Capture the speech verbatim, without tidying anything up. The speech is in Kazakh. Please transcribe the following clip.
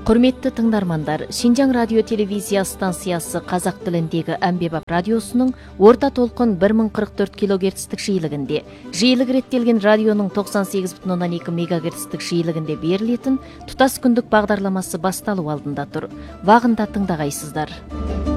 Құрметті тыңдармандар, Шинжаң радио телевизия станциясы қазақ тіліндегі әмбебап радиосының орта толқын бір мың қырық төрт килогерцтік жиілігінде, жиілік реттелген радионың тоқсан сегіз бүтін оннан екі мегагерцтік жиілігінде берілетін тұтас күндік бағдарламасы басталу алдында тұр. Вағында тыңдағайсыздар.